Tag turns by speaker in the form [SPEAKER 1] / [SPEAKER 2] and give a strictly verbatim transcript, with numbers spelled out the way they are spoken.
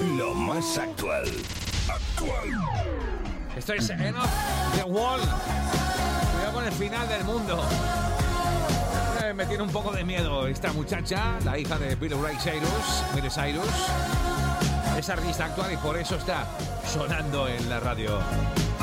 [SPEAKER 1] Lo más actual. Actual.
[SPEAKER 2] Esto es End of the Wall. Cuidado con el final del mundo. Eh, me tiene un poco de miedo esta muchacha, la hija de Billy Ray Cyrus, Miley Cyrus. Es artista actual y por eso está sonando en la radio.